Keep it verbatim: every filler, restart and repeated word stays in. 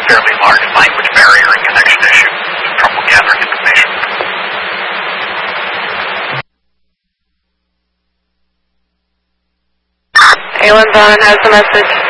fairly large language barrier and connection issue. Some trouble gathering information. Alan Vaughn has a message.